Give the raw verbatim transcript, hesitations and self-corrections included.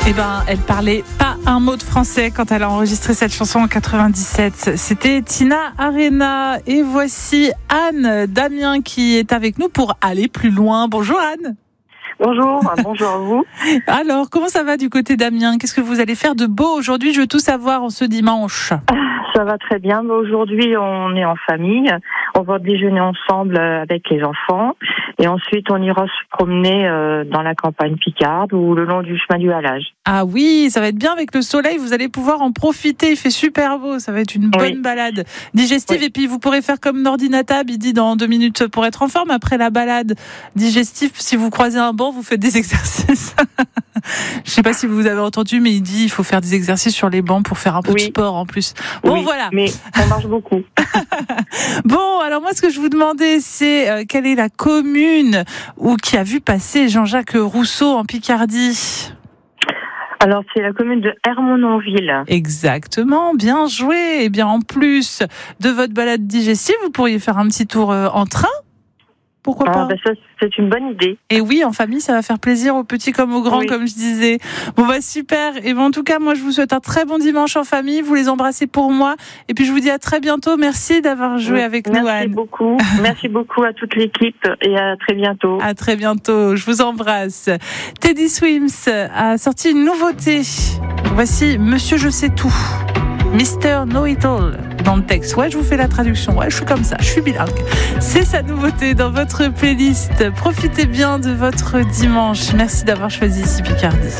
Eh ben, elle parlait pas un mot de français quand elle a enregistré cette chanson en quatre-vingt-dix-sept. C'était Tina Arena. Et voici Anne Damien qui est avec nous pour aller plus loin. Bonjour Anne. Bonjour, bonjour à vous. Alors, comment ça va du côté d'Amiens ? Qu'est-ce que vous allez faire de beau aujourd'hui ? Je veux tout savoir en ce dimanche. Ça va très bien. Aujourd'hui, on est en famille. On va déjeuner ensemble avec les enfants. Et ensuite, on ira se promener dans la campagne picarde ou le long du chemin du halage. Ah oui, ça va être bien avec le soleil. Vous allez pouvoir en profiter. Il fait super beau. Ça va être une bonne oui. balade digestive. Oui. Et puis, vous pourrez faire comme Nordinatab. Il dit dans deux minutes pour être en forme. Après la balade digestive, si vous croisez un banc, vous faites des exercices. Je sais pas si vous avez entendu, mais il dit il faut faire des exercices sur les bancs pour faire un peu oui. de sport en plus. Bon, oui, voilà. Mais on marche beaucoup. Bon, alors moi, ce que je vous demandais, c'est euh, quelle est la commune où qui a vu passer Jean-Jacques Rousseau en Picardie ? Alors, c'est la commune de Ermenonville. Exactement, bien joué. Et bien, en plus de votre balade digestive, vous pourriez faire un petit tour euh, en train ? Pourquoi ah, pas bah ça, c'est une bonne idée. Et oui, en famille, ça va faire plaisir aux petits comme aux grands, oui. comme je disais. Bon, bah super. Et ben, en tout cas, moi, je vous souhaite un très bon dimanche en famille. Vous les embrassez pour moi. Et puis, je vous dis à très bientôt. Merci d'avoir joué oui. avec Merci nous, Anne. Merci beaucoup. Merci beaucoup à toute l'équipe et à très bientôt. À très bientôt. Je vous embrasse. Teddy Swims a sorti une nouveauté. Voici Monsieur Je sais tout. Mister Know It All dans le texte. Ouais, je vous fais la traduction. Ouais, je suis comme ça, je suis bilingue. C'est sa nouveauté dans votre playlist. Profitez bien de votre dimanche. Merci d'avoir choisi ici Picardie.